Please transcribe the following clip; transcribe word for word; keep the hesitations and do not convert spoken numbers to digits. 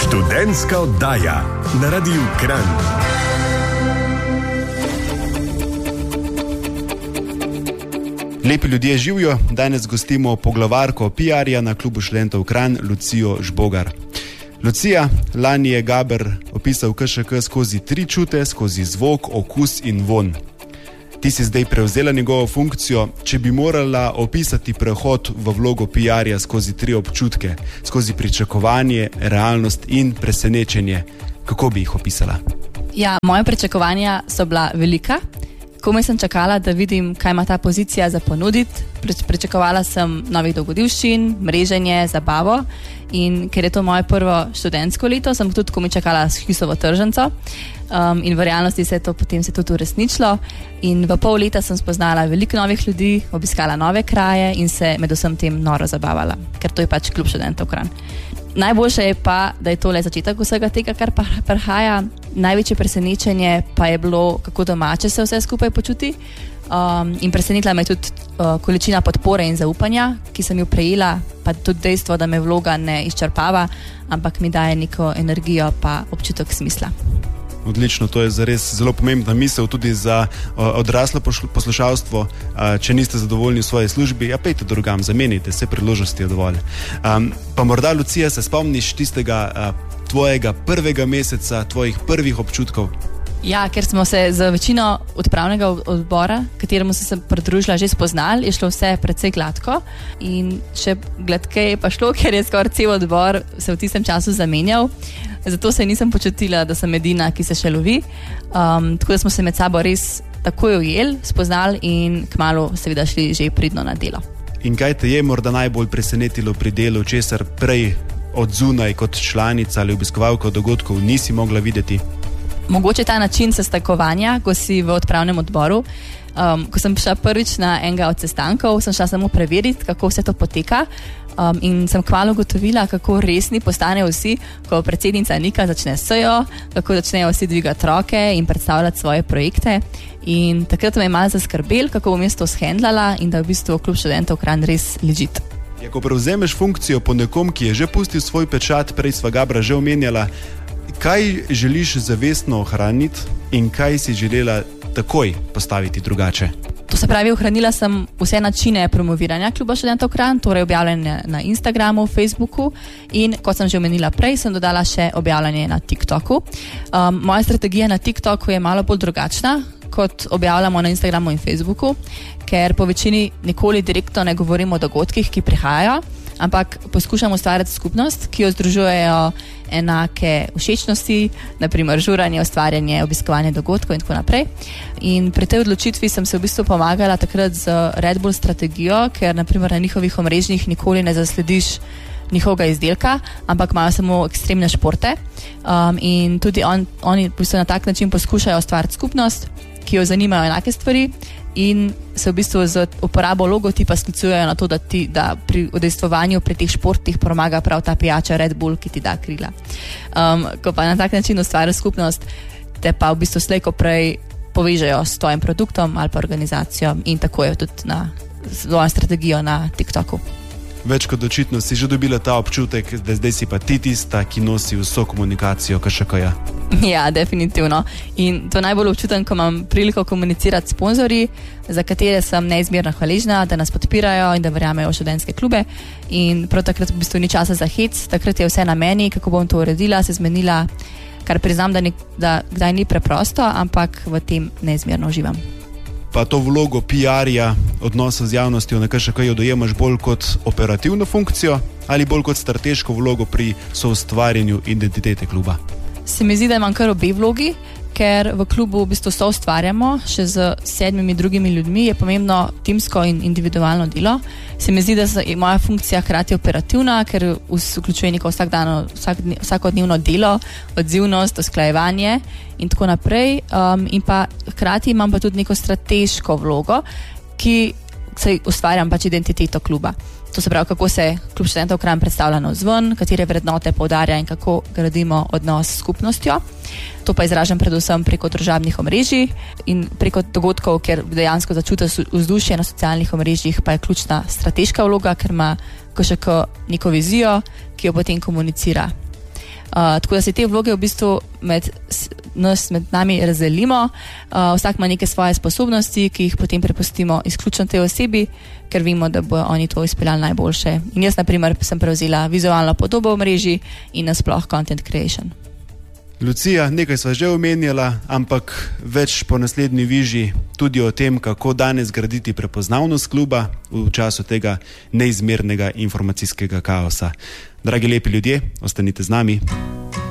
Študentska oddaja na Radiu Kranj. Lepi ljudje živijo, danes gostimo poglavarko P R-ja na klubu študentov Kranj, Lucijo Žbogar. Lucija, lani je Gaber opisal K Š K skozi tri čute, skozi zvok, okus in von. Ti si zdaj prevzela njegovo funkcijo. Če bi morala opisati prehod v vlogo P R-ja skozi tri občutke, skozi pričakovanje, realnost in presenečenje, kako bi jih opisala? Ja, moje pričakovanja so bila velika. Komaj sem čakala, da vidim, kaj ima ta pozicija za ponuditi. Pričakovala sem novih dogodivščin, mreženje, zabavo. In ker je to moje prvo študentsko leto, sem tudi komaj čakala s Hjusovo tržnico. Um, in v realnosti se je to potem se tudi uresničilo. In v pol leta sem spoznala veliko novih ljudi, obiskala nove kraje in se med vsem tem noro zabavala. Ker to je pač klub študentov Kranj. Najboljše je pa, da je to le začetek vsega tega, kar prihaja. Največje presenečenje pa je bilo, kako domače se vse skupaj počuti. Um, in presenetila me tudi uh, količina podpore in zaupanja, ki sem jo prejela, pa tudi dejstvo, da me vloga ne izčrpava, ampak mi daje neko energijo pa občutek smisla. Odlično, to je zares zelo pomembna misel tudi za uh, odraslo poslušalstvo. Uh, če niste zadovoljni v svoji službi, ja, pejte drugam, zamenite se, priložnosti je dovolj. Um, pa morda, Lucija, se spomniš tistega uh, tvojega prvega meseca, tvojih prvih občutkov? Ja, ker smo se z večino odpravnega odbora, kateremu sem se pridružila, že spoznali, je šlo vse precej gladko. In še gladkeje je pa šlo, ker je skoraj cel odbor se v tistem času zamenjal. Zato se nisem počutila, da sem edina, ki se še lovi. Um, tako da smo se med sabo res takoj ujeli, spoznali in kmalu seveda šli že pridno na delo. In kaj te je morda najbolj presenetilo pri delu, česar prej od zunaj kot članica ali obiskovalka dogodkov nisi mogla videti? Mogoče ta način sestakovanja, ko si v odpravnem odboru. Um, ko sem šla prvič na enega od sestankov, sem šla samo preveriti, kako vse to poteka. Um, in sem kmalu ugotovila, kako resni postanejo vsi, ko predsednica Nika začne sejo, kako začnejo vsi dvigati roke in predstavljati svoje projekte. In takrat me je malo zaskrbel, kako bom jaz to shendlala in da v bistvu klub študentov Kranj res ležit. Ja, ko prevzemeš funkcijo po nekom, ki je že pustil svoj pečat, prej sva Gabra že omenjala, kaj želiš zavestno ohraniti in kaj si želela takoj postaviti drugače? To se pravi, ohranila sem vse načine promoviranja kluba študentov Kranj, torej objavljanje na Instagramu, Facebooku in, kot sem že omenila prej, sem dodala še objavljanje na TikToku. Um, moja strategija na TikToku je malo bolj drugačna, kot objavljamo na Instagramu in Facebooku, ker po večini nikoli direktno ne govorimo o dogodkih, ki prihajajo, ampak poskušamo ustvarjati skupnost, ki jo združujejo enake všečnosti, naprimer žuranje, ustvarjanje, obiskovanje dogodkov in tako naprej. In pri tej odločitvi sem se v bistvu pomagala takrat z Red Bull strategijo, ker naprimer na njihovih omrežjih nikoli ne zaslediš njihovega izdelka, ampak imajo samo ekstremne športe. Um, in tudi on, oni v bistvu na tak način poskušajo ustvariti skupnost, ki jo zanimajo enake stvari in se v bistvu z uporabo logotipa sklicujejo na to, da, ti, da pri udejstvovanju pri teh športih pomaga prav ta pijača Red Bull, ki ti da krila. Um, ko pa na tak način ustvarjajo skupnost, te pa v bistvu slej ko prej povežejo s tvojim produktom ali pa organizacijo in tako je tudi na svojo strategijo na TikToku. Več kot očitno si že dobila ta občutek, da zdaj si pa ti tista, ki nosi vso komunikacijo K Š K-ja. Ja, definitivno. In to najbolj občutam, ko imam priliko komunicirati s sponzorji, za katere sem neizmerno hvaležna, da nas podpirajo in da verjamejo v študentske klube. In prav takrat v bistvu ni časa za hec, takrat je vse na meni, kako bom to uredila, se zmenila, kar priznam, da, ni, da kdaj ni preprosto, ampak v tem neizmerno uživam. Pa to vlogo P R-ja, odnosa z javnostjo na K Š K-ju dojemaš bolj kot operativno funkcijo ali bolj kot strateško vlogo pri soustvarjanju identitete kluba? Se mi zdi, da imam kar obe vlogi, ker v klubu v bistvu soustvarjamo še z sedmimi drugimi ljudmi, je pomembno timsko in individualno delo. Se mi zdi, da je moja funkcija hkrati operativna, ker vključuje neko vsakdano, vsak, vsakodnevno delo, odzivnost, usklajevanje in tako naprej. Um, in pa hkrati imam pa tudi neko strateško vlogo, ki se ustvarjam pač identiteto kluba. To se pravi, kako se klub študentov Kranj predstavlja navzven, katere vrednote poudarja in kako gradimo odnos s skupnostjo. To pa izražam predvsem preko družabnih omrežij in preko dogodkov, ker dejansko začutiš vzdušje na socialnih omrežjih, pa je ključna strateška vloga, ker ima K Š K neko vizijo, ki jo potem komunicira. Uh, tako da se te vloge v bistvu med, nas, med nami razdelimo, uh, vsak ima neke svoje sposobnosti, ki jih potem prepustimo izključno tej osebi, ker vemo, da bojo oni to izpeljali najboljše. In jaz, na primer, sem prevzela vizualno podobo v mreži in nasploh content creation. Lucija, nekaj sva že omenjala, ampak več po naslednji viži tudi o tem, kako danes graditi prepoznavnost kluba v času tega neizmernega informacijskega kaosa. Dragi lepi ljudje, ostanite z nami.